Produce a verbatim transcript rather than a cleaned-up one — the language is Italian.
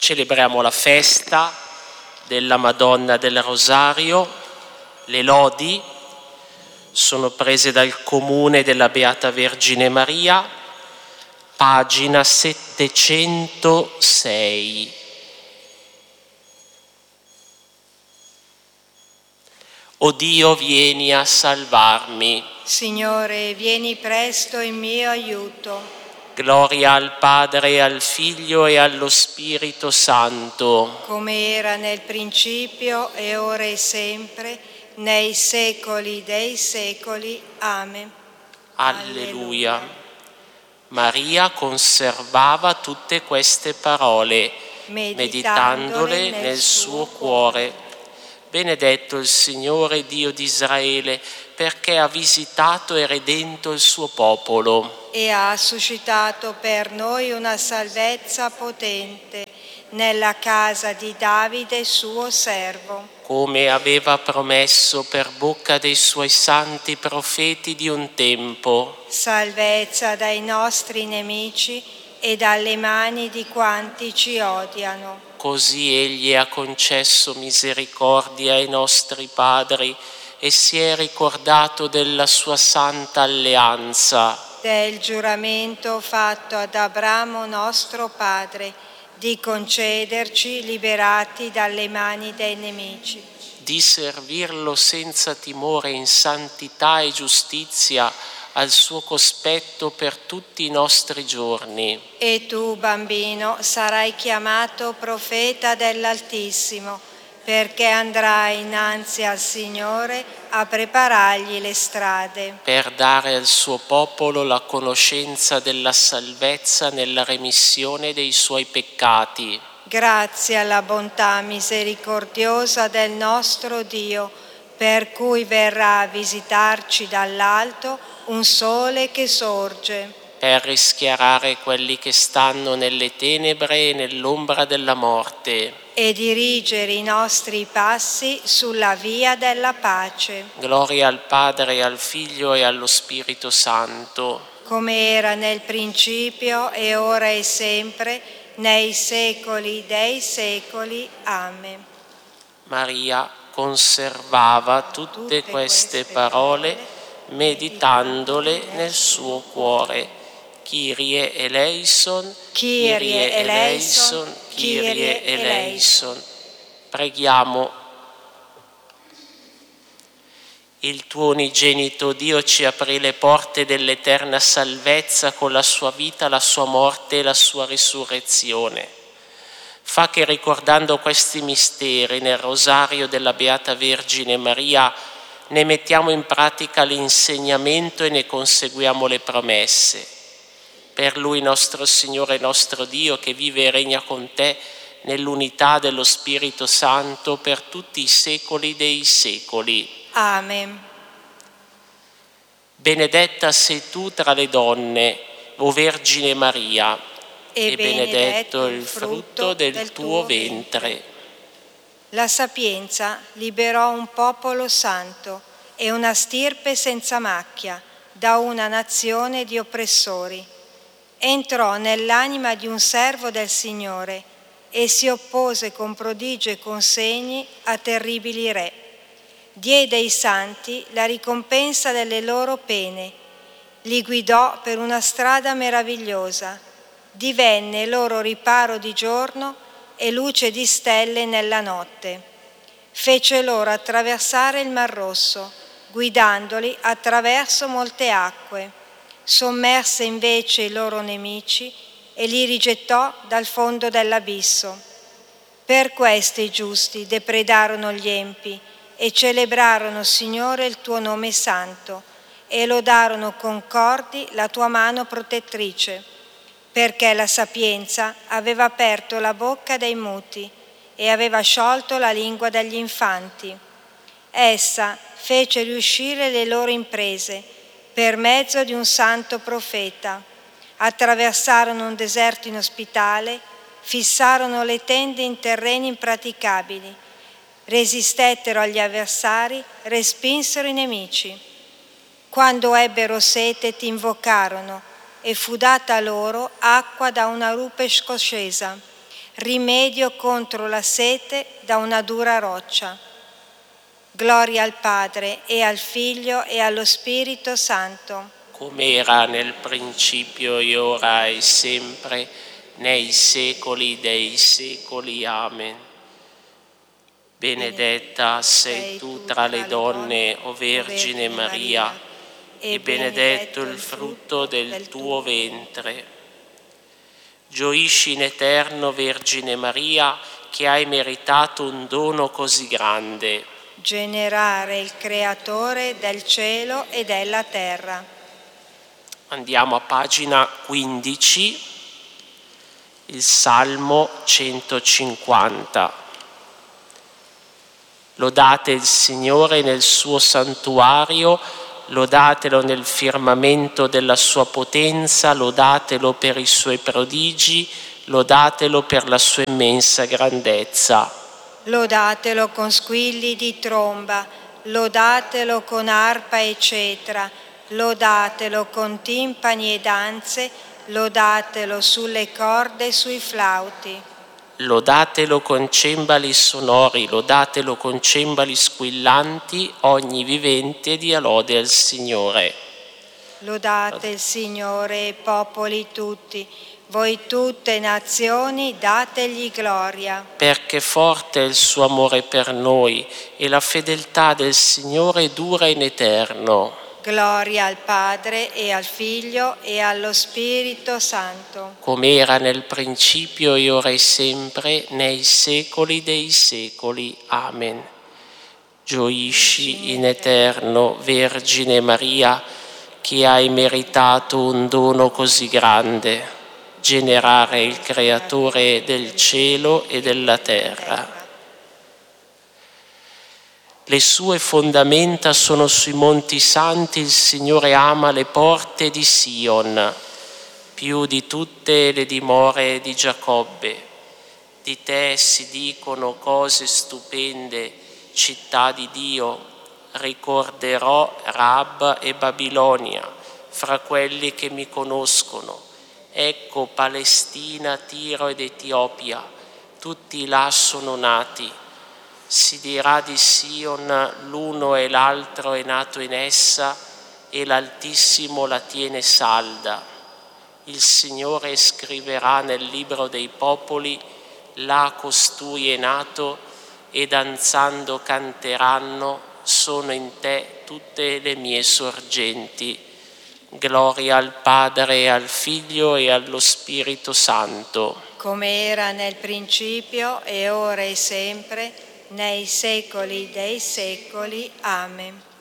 Celebriamo la festa della Madonna del Rosario. Le lodi sono prese dal Comune della Beata Vergine Maria, pagina settecentosei. O Dio, vieni a salvarmi. Signore, vieni presto in mio aiuto. Gloria al Padre, al Figlio e allo Spirito Santo. Come era nel principio, e ora e sempre, nei secoli dei secoli. Amen. Alleluia. Maria conservava tutte queste parole, meditandole nel suo cuore. Benedetto il Signore Dio di Israele, perché ha visitato e redento il suo popolo. E ha suscitato per noi una salvezza potente nella casa di Davide suo servo. Come aveva promesso per bocca dei suoi santi profeti di un tempo. Salvezza dai nostri nemici e dalle mani di quanti ci odiano. Così Egli ha concesso misericordia ai nostri padri e si è ricordato della sua santa alleanza. Del giuramento fatto ad Abramo nostro padre, di concederci, liberati dalle mani dei nemici, di servirlo senza timore in santità e giustizia al suo cospetto per tutti i nostri giorni. E tu, bambino, sarai chiamato profeta dell'Altissimo, perché andrai innanzi al Signore a preparargli le strade. Per dare al suo popolo la conoscenza della salvezza nella remissione dei suoi peccati. Grazie alla bontà misericordiosa del nostro Dio, per cui verrà a visitarci dall'alto un sole che sorge. Per rischiarare quelli che stanno nelle tenebre e nell'ombra della morte. E dirigere i nostri passi sulla via della pace. Gloria al Padre, al Figlio e allo Spirito Santo. Come era nel principio, e ora e sempre, nei secoli dei secoli. Amen. Maria conservava tutte, tutte queste parole, meditandole nel suo cuore. Kyrie eleison, Kyrie eleison, Kyrie eleison. Preghiamo. Il tuo unigenito Dio ci aprì le porte dell'eterna salvezza con la sua vita, la sua morte e la sua risurrezione. Fa che ricordando questi misteri nel rosario della Beata Vergine Maria ne mettiamo in pratica l'insegnamento e ne conseguiamo le promesse. Per Lui nostro Signore e nostro Dio, che vive e regna con te nell'unità dello Spirito Santo per tutti i secoli dei secoli. Amen. Benedetta sei tu tra le donne, o Vergine Maria, e, e benedetto il frutto del, del tuo ventre. ventre. La sapienza liberò un popolo santo e una stirpe senza macchia da una nazione di oppressori. Entrò nell'anima di un servo del Signore e si oppose con prodigi e con segni a terribili re. Diede ai santi la ricompensa delle loro pene, li guidò per una strada meravigliosa, divenne loro riparo di giorno e luce di stelle nella notte. Fece loro attraversare il Mar Rosso, guidandoli attraverso molte acque. Sommerse invece i loro nemici e li rigettò dal fondo dell'abisso. Per questo i giusti depredarono gli empi e celebrarono, Signore, il tuo nome santo e lodarono concordi la tua mano protettrice, perché la sapienza aveva aperto la bocca dei muti e aveva sciolto la lingua degli infanti. Essa fece riuscire le loro imprese per mezzo di un santo profeta. Attraversarono un deserto inospitale, fissarono le tende in terreni impraticabili, resistettero agli avversari, respinsero i nemici. Quando ebbero sete ti invocarono e fu data loro acqua da una rupe scoscesa. rimedio contro la sete da una dura roccia. Gloria al Padre e al Figlio e allo Spirito Santo, come era nel principio e ora e sempre, nei secoli dei secoli. Amen. Benedetta sei tu tra le donne, o Vergine Maria, e benedetto il frutto del tuo ventre. Gioisci in eterno, Vergine Maria, che hai meritato un dono così grande. Generare il Creatore del cielo e della terra. Andiamo a pagina quindici, il Salmo centocinquanta. Lodate il Signore nel suo santuario, lodatelo nel firmamento della sua potenza, lodatelo per i suoi prodigi, lodatelo per la sua immensa grandezza. Lodatelo con squilli di tromba, lodatelo con arpa e cetra, lodatelo con timpani e danze, lodatelo sulle corde e sui flauti. Lodatelo con cembali sonori, lodatelo con cembali squillanti, ogni vivente dia lode al Signore. Lodate il Signore, popoli tutti, voi tutte nazioni dategli gloria. Perché forte è il suo amore per noi e la fedeltà del Signore dura in eterno. Gloria al Padre e al Figlio e allo Spirito Santo. Come era nel principio e ora e sempre, nei secoli dei secoli. Amen. Gioisci in eterno, Vergine Maria, che hai meritato un dono così grande. Generare il Creatore del cielo e della terra. Le sue fondamenta sono sui monti santi, il Signore ama le porte di Sion, più di tutte le dimore di Giacobbe. Di te si dicono cose stupende, città di Dio. Ricorderò Rab e Babilonia fra quelli che mi conoscono. Ecco Palestina, Tiro ed Etiopia, tutti là sono nati. Si dirà di Sion, l'uno e l'altro è nato in essa e l'Altissimo la tiene salda. Il Signore scriverà nel libro dei popoli, là costui è nato e danzando canteranno, sono in te tutte le mie sorgenti. Gloria al Padre, al Figlio e allo Spirito Santo. Come era nel principio e ora e sempre, nei secoli dei secoli. Amen.